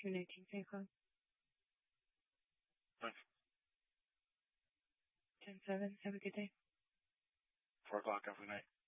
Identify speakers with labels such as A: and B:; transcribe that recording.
A: 219 St. Cloud.
B: Thanks.
A: 10-7. Have a good day.
B: 4 o'clock every night.